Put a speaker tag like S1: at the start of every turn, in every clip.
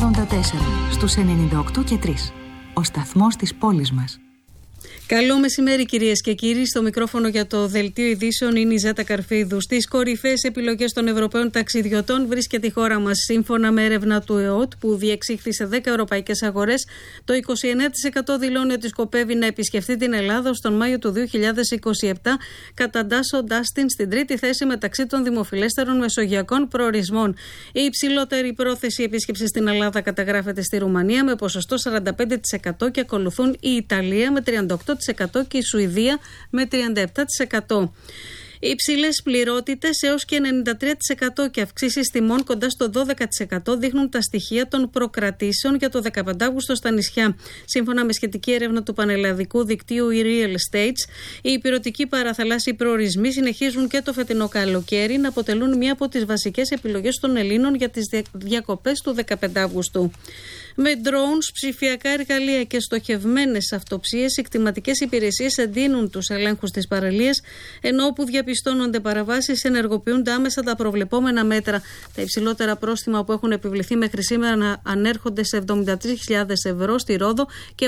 S1: στους 98 και 3. Ο σταθμός της πόλης μας.
S2: Καλό μεσημέρι, κυρίες και κύριοι. Στο μικρόφωνο για το Δελτίο Ειδήσεων είναι η Ζέτα Καρφίδου. Στις κορυφαίες επιλογές των Ευρωπαίων ταξιδιωτών βρίσκεται η χώρα μας. Σύμφωνα με έρευνα του ΕΟΤ, που διεξήχθη σε 10 ευρωπαϊκές αγορές, το 29% δηλώνει ότι σκοπεύει να επισκεφτεί την Ελλάδα στον Μάιο του 2027, καταντάσσοντάς την στην τρίτη θέση μεταξύ των δημοφιλέστερων μεσογειακών προορισμών. Η υψηλότερη πρόθεση επίσκεψης στην Ελλάδα καταγράφεται στη Ρουμανία με ποσοστό 45% και ακολουθούν η Ιταλία με 38% και η Σουηδία με 37%. Υψηλές πληρότητες έως και 93% και αυξήσεις τιμών κοντά στο 12% δείχνουν τα στοιχεία των προκρατήσεων για το 15 Αύγουστο στα νησιά. Σύμφωνα με σχετική έρευνα του πανελλαδικού δικτύου Real Estates, οι ηπειρωτικοί παραθαλάσσιοι προορισμοί συνεχίζουν και το φετινό καλοκαίρι να αποτελούν μία από τις βασικές επιλογές των Ελλήνων για τις διακοπές του 15 Αυγούστου. Με drones, ψηφιακά εργαλεία και στοχευμένες αυτοψίες, οι κτηματικές υπηρεσίες εντείνουν τους ελέγχους στις παραλίες, ενώ όπου διαπιστώνονται παραβάσεις ενεργοποιούνται άμεσα τα προβλεπόμενα μέτρα. Τα υψηλότερα πρόστιμα που έχουν επιβληθεί μέχρι σήμερα ανέρχονται σε 73.000 ευρώ στη Ρόδο και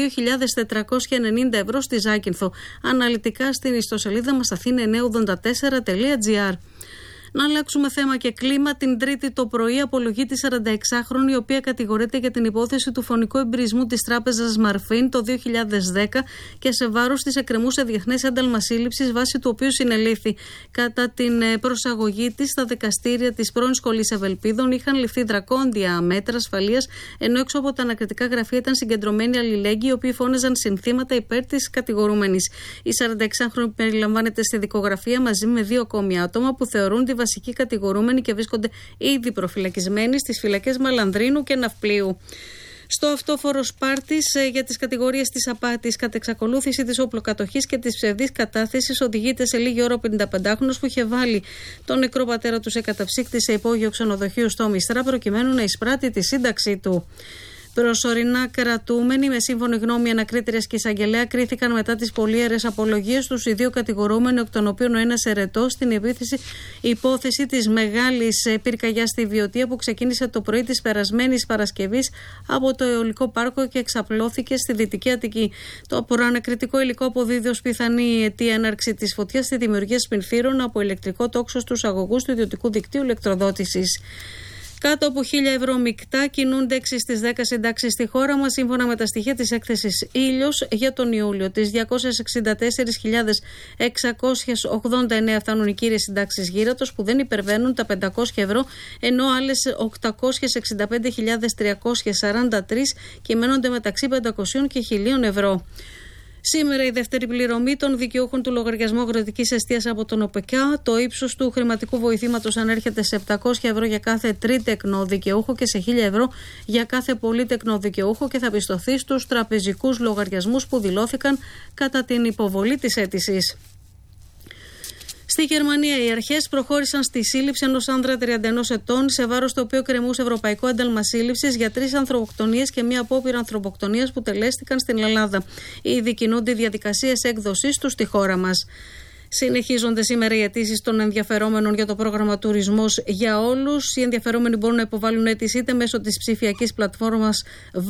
S2: 72.490 ευρώ στη Ζάκυνθο. Αναλυτικά στην ιστοσελίδα μας athena984.gr. Να αλλάξουμε θέμα και κλίμα. Την Τρίτη το πρωί απολογεί τη 46χρονη, η οποία κατηγορείται για την υπόθεση του φωνικού εμπειρισμού της τράπεζας Μαρφίν το 2010 και σε βάρος της εκκρεμούσε διεθνές ένταλμα σύλληψης, βάσει του οποίου συνελήφθη. Κατά την προσαγωγή της στα δικαστήρια της πρώην Σχολής Ευελπίδων είχαν ληφθεί δρακόντια μέτρα ασφαλείας, ενώ έξω από τα ανακριτικά γραφεία ήταν συγκεντρωμένοι αλληλέγγυοι, οι οποίοι φώναζαν συνθήματα υπέρ της κατηγορούμενης. Η 46χρονη περιλαμβάνεται στη δικογραφία μαζί με 2 ακόμη άτομα που θεωρούνται βασικοί κατηγορούμενοι και βρίσκονται ήδη προφυλακισμένοι στις φυλακές Μαλανδρίνου και Ναυπλίου. Στο αυτόφορο Σπάρτης για τις κατηγορίες της απάτης, κατ' εξακολούθηση της όπλοκατοχής και της ψευδής κατάθεσης, οδηγείται σε λίγη ώρα ο 55χρονος που είχε βάλει τον νεκρό πατέρα του σε καταψύκτη σε υπόγειο ξενοδοχείου στο Μιστρά προκειμένου να εισπράττει τη σύνταξή του. Προσωρινά κρατούμενοι, με σύμφωνη γνώμη ανακρίτριας και εισαγγελέα, κρίθηκαν μετά τις πολύερες απολογίες τους οι 2 κατηγορούμενοι, εκ των οποίων ο ένας ερετός, στην υπόθεση της μεγάλης πυρκαγιάς στη Βιωτία που ξεκίνησε το πρωί της περασμένης Παρασκευής από το αιωλικό πάρκο και εξαπλώθηκε στη Δυτική Αττική. Το προανακριτικό υλικό αποδίδει ως πιθανή αιτία έναρξη της φωτιάς στη δημιουργία σπινθήρων από ηλεκτρικό τόξο στους αγωγούς του ιδιωτικού δικτύου ηλεκτροδότησης. Κάτω από 1.000 ευρώ μεικτά κινούνται 6 στις 10 συντάξεις στη χώρα μας, σύμφωνα με τα στοιχεία της έκθεσης Ήλιος για τον Ιούλιο. Τις 264.689 φτάνουν οι κύριες συντάξεις γύρατος που δεν υπερβαίνουν τα 500 ευρώ, ενώ άλλες 865.343 κυμαίνονται μεταξύ 500 και 1.000 ευρώ. Σήμερα η δεύτερη πληρωμή των δικαιούχων του λογαριασμού αγροτικής εστίας από τον ΟΠΕΚΑ. Το ύψος του χρηματικού βοηθήματος ανέρχεται σε 700 ευρώ για κάθε τρίτεκνο δικαιούχο και σε 1.000 ευρώ για κάθε πολύτεκνο δικαιούχο και θα πιστωθεί στους τραπεζικούς λογαριασμούς που δηλώθηκαν κατά την υποβολή της αίτησης. Στη Γερμανία, οι αρχές προχώρησαν στη σύλληψη ενός άνδρα 31 ετών, σε βάρος το οποίο κρεμούσε ευρωπαϊκό ένταλμα σύλληψης για 3 ανθρωποκτονίες και μία απόπειρα ανθρωποκτονίας που τελέστηκαν στην Ελλάδα. Ήδη κινούνται διαδικασίες έκδοσης του στη χώρα μας. Συνεχίζονται σήμερα οι αιτήσεις των ενδιαφερόμενων για το πρόγραμμα Τουρισμός για Όλους. Οι ενδιαφερόμενοι μπορούν να υποβάλουν αίτηση είτε μέσω της ψηφιακής πλατφόρμας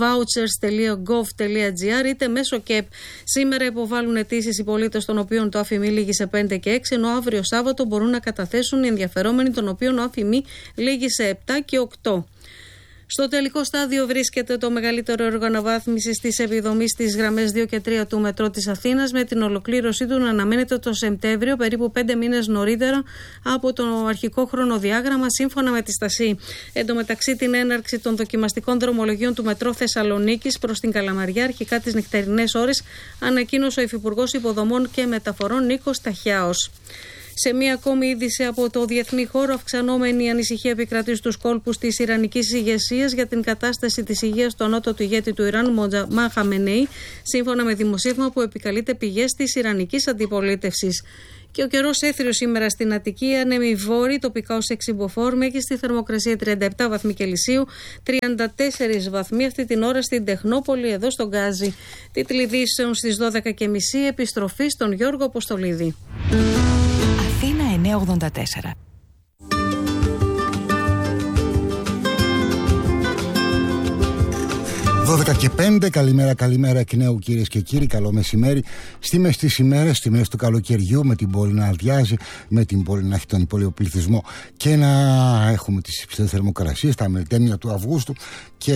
S2: vouchers.gov.gr είτε μέσω ΚΕΠ. Σήμερα υποβάλουν αιτήσεις οι πολίτες των οποίων το άφημί λήγει σε 5 και 6, ενώ αύριο Σάββατο μπορούν να καταθέσουν οι ενδιαφερόμενοι των οποίων ο άφημί λήγει σε 7 και 8. Στο τελικό στάδιο βρίσκεται το μεγαλύτερο έργο αναβάθμισης της επιδομής στις γραμμές 2 και 3 του μετρό της Αθήνας, με την ολοκλήρωσή του να αναμένεται το Σεπτέμβριο, περίπου 5 μήνες νωρίτερα από το αρχικό χρονοδιάγραμμα, σύμφωνα με τη Στασή. Εν τω μεταξύ, την έναρξη των δοκιμαστικών δρομολογίων του μετρό Θεσσαλονίκης προς την Καλαμαριά, αρχικά τις νυχτερινές ώρες, ανακοίνωσε ο Υφυπουργός Υποδομών και Μεταφορών Νίκος Ταχιάος. Σε μία ακόμη είδηση από το διεθνή χώρο, αυξανόμενη ανησυχία επικρατεί στους κόλπους της Ιρανικής ηγεσίας για την κατάσταση της υγείας του ανώτατου ηγέτη του Ιράν, Μοτζαμά Χαμενεϊ, σύμφωνα με δημοσίευμα που επικαλείται πηγές της Ιρανικής αντιπολίτευσης. Και ο καιρός έθριος σήμερα στην Αττική, ανέμει βόρει, τοπικά ως εξυμποφόρ, μέγιστη θερμοκρασία 37 βαθμοί Κελσίου, 34 βαθμοί αυτή την ώρα στην Τεχνόπολη, εδώ στον Γκάζι. Τίτλοι ειδήσεων στις 12.30, επιστροφή στον Γιώργο Αποστολίδη.
S1: Αθήνα 984.
S3: 12:05, καλημέρα εκ νέου κυρίες και κύριοι, καλό μεσημέρι. Στις μέρες του καλοκαιριού, με την πόλη να αδειάζει, με την πόλη να έχει τον υπόλοιπο πληθυσμό και να έχουμε τις υψηλές θερμοκρασίες, τα μελτέμια του Αυγούστου και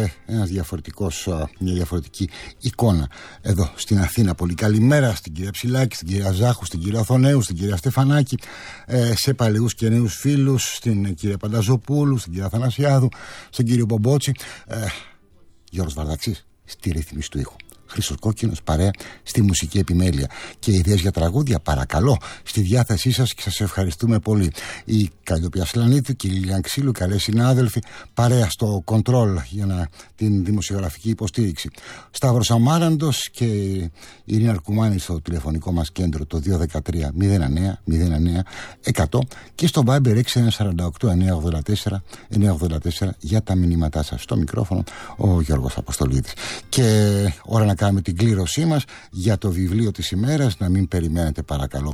S3: μια διαφορετική εικόνα εδώ στην Αθήνα. Πολύ καλημέρα στην κυρία Ψηλάκη, στην κυρία Ζάχου, στην κυρία Θονέου, στην κυρία Στεφανάκη, σε παλαιούς και νέους φίλους, στην κυρία Πανταζοπούλου, στην κυρία Θανασιάδου, στον κύριο Μπομπότσι. Γιώργος Βαρδαξής στη ρύθμιση του ήχου. Χρήστος Κόκκινος παρέα στη μουσική επιμέλεια. Και ιδέες για τραγούδια, παρακαλώ, στη διάθεσή σας και σας ευχαριστούμε πολύ. Η Καλλιόπη Ασλανίδου και η Λίλιαν Ξύλου, καλές συνάδελφοι, παρέα στο κοντρόλ για την δημοσιογραφική υποστήριξη. Σταύρος Αμάραντος και η Ειρήνα Αρκουμάνη στο τηλεφωνικό μας κέντρο, το 213 099 100 και στο Viber 6148 984 για τα μηνύματά σας. Στο μικρόφωνο ο Γιώργος Αποστολίδης. Και ώρα να κάνουμε την κλήρωσή μας για το βιβλίο της ημέρας. Να μην περιμένετε, παρακαλώ.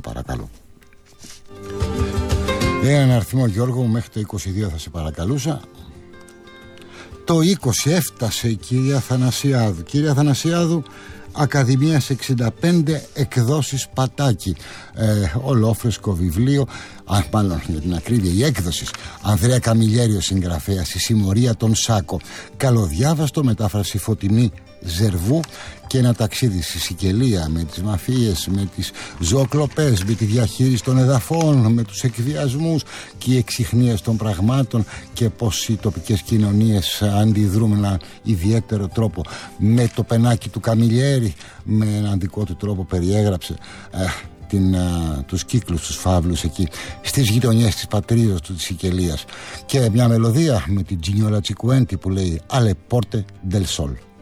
S3: Έναν αριθμό, Γιώργο μου, μέχρι το 22 θα σε παρακαλούσα. Το 20 έφτασε η κυρία Θανασιάδου. Κυρία Θανασιάδου, Ακαδημίας 65, εκδόσεις Πατάκη, ολόφρεσκο βιβλίο, μάλλον για την ακρίβεια η έκδοση, Ανδρέα Καμιλιέριο συγγραφέας, Η συμμορία των Σάκο, καλοδιάβαστο, μετάφραση Φωτεινή Ζερβού, και ένα ταξίδι στη Σικελία με τις μαφίες, με τις ζωοκλοπές, με τη διαχείριση των εδαφών, με τους εκβιασμούς και οι εξιχνίες των πραγμάτων και πως οι τοπικές κοινωνίες αντιδρούν με έναν ιδιαίτερο τρόπο. Με το πενάκι του Καμιλιέρη, με έναν δικό του τρόπο περιέγραψε τους κύκλους, τους φαύλους εκεί στις γειτονιές της πατρίδος του, της Σικελίας, και μια μελωδία με την Τζινιόλα Τσικουέντη που λέει «Ale porte del sol».